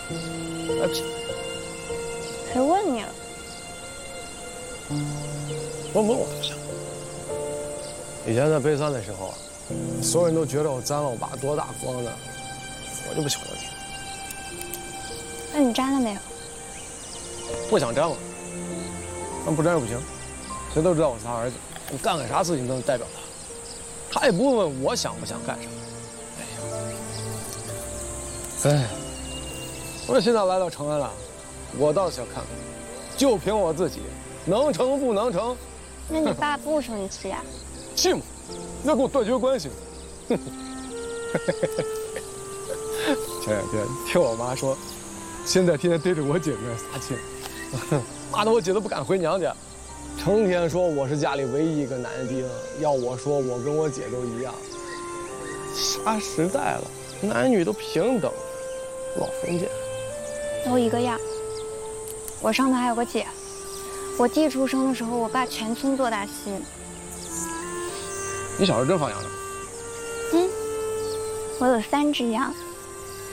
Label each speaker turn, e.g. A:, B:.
A: 哎，
B: 谁问你了？
A: 问我不行。以前在背3的时候啊，所有人都觉得我沾了我爸多大光呢，我就不喜欢听。
B: 那你沾了没有？
A: 不想沾了，但不沾又不行。谁都知道我是他儿子，我干个啥事情都能代表他，他也不问我想不想干啥。哎，我现在来到长安了，我倒是想看看，就凭我自己，能成不能成？
B: 那你爸不生气啊？
A: 气吗？要跟我断绝关系。哼。前两天听我妈说，现在天天对着我姐那儿撒气，骂得我姐都不敢回娘家，成天说我是家里唯一一个男丁，要我说我跟我姐都一样。啥时代了，男女都平等，老封建。
B: 都一个样。我上头还有个姐，我弟出生的时候，我爸全村做大戏。
A: 你小时候真放羊呢？
B: 嗯，我有3只羊。